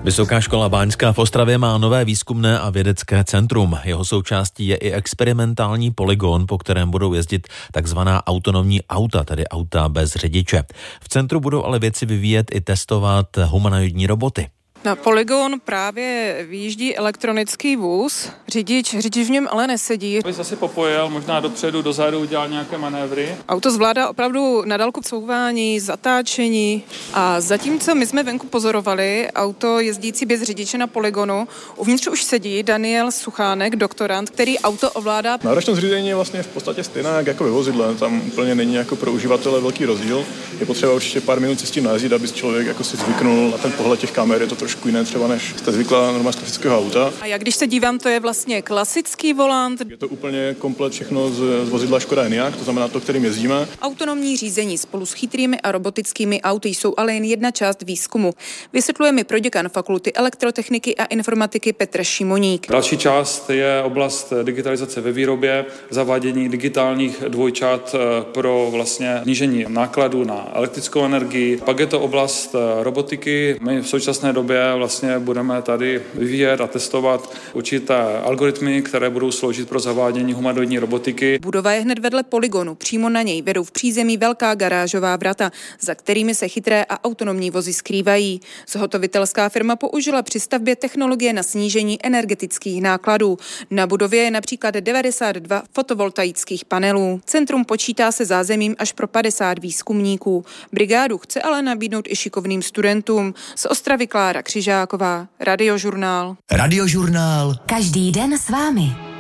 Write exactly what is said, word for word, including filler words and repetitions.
Vysoká škola báňská v Ostravě má nové výzkumné a vědecké centrum. Jeho součástí je i experimentální polygon, po kterém budou jezdit takzvaná autonomní auta, tedy auta bez řidiče. V centru budou ale vědci vyvíjet i testovat humanoidní roboty. Na polygon právě vyjíždí elektronický vůz. Řidič, řidič v něm ale nesedí. Bys asi popojil, možná dopředu, dozadu udělal nějaké manévry. Auto zvládá opravdu na dálku couvání, zatáčení a zatímco my jsme venku pozorovali auto jezdící bez řidiče na polygonu, uvnitř už sedí Daniel Suchánek, doktorant, který auto ovládá. Náročnost řízení je vlastně v podstatě stejná jako ve vozidle, tam úplně není jako pro uživatele velký rozdíl. Je potřeba určitě pár minut si s tím najezdit, aby člověk jako si zvyknul na ten pohled těch kamer, je to trošku jiné třeba, než jste zvyklá normálně z klasického auta. A jak když se dívám, to je vlastně klasický volant. Je to úplně komplet všechno z, z vozidla Škoda Enyaq, to znamená to, kterým jezdíme. Autonomní řízení spolu s chytrými a robotickými auty jsou ale jen jedna část výzkumu. Vysvětluje mi proděkan Fakulty elektrotechniky a informatiky Petr Šimoník. Další část je oblast digitalizace ve výrobě, zavádění digitálních dvojčat pro vlastně snížení nákladů na elektrickou energii. Pak je to oblast robotiky. My v současné době vlastně budeme tady vyvíjet a testovat určité algoritmy, které budou sloužit pro zavádění humanoidní robotiky. Budova je hned vedle polygonu. Přímo na něj vedou v přízemí velká garážová vrata, za kterými se chytré a autonomní vozy skrývají. Zhotovitelská firma použila při stavbě technologie na snížení energetických nákladů. Na budově je například devadesát dva fotovoltaických panelů. Centrum počítá se zázemím až pro padesát výzkumníků. Brigádu chce ale nabídnout i šikovným studentům. Z Ostravy Klára Křižáková, Radiožurnál. Radiožurnál. Každý den s vámi.